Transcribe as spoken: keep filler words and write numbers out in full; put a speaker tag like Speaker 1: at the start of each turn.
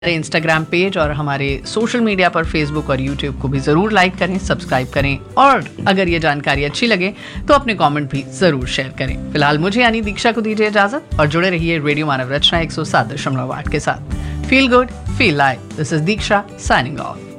Speaker 1: हमारे Instagram page और हमारे सोशल मीडिया पर फेसबुक और यूट्यूब को भी ज़रूर लाइक करें, सब्सक्राइब करें और अगर ये जानकारी अच्छी लगे तो अपने कमेंट भी ज़रूर शेयर करें। फिलहाल मुझे यानी दीक्षा को दीजिए इजाज़त और जुड़े रहिए रेडियो मानव रचना एक सौ सात दशमलव आठ के साथ। Feel good, feel live. This is Diksha signing off.